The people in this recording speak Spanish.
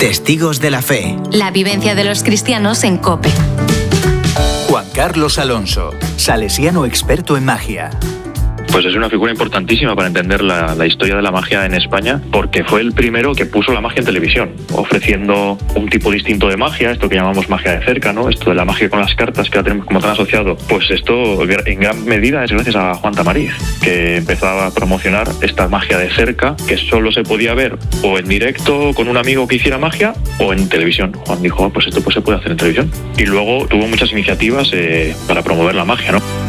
Testigos de la Fe. La vivencia de los cristianos en COPE. Juan Carlos Alonso, salesiano experto en magia. Pues es una figura importantísima para entender la historia de la magia en España, porque fue el primero que puso la magia en televisión, ofreciendo un tipo distinto de magia, esto que llamamos magia de cerca, ¿no? Esto de la magia con las cartas que la tenemos como tan asociado. Pues esto en gran medida es gracias a Juan Tamariz, que empezaba a promocionar esta magia de cerca, que solo se podía ver o en directo con un amigo que hiciera magia o en televisión. Juan dijo, pues esto pues se puede hacer en televisión. Y luego tuvo muchas iniciativas para promover la magia, ¿no?